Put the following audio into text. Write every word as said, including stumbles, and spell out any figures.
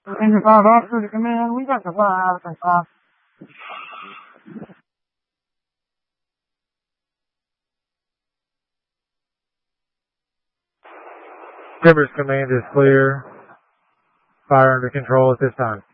Engine five officer to command, we got the fly out of five. Timbers command is clear. Fire under control at this time.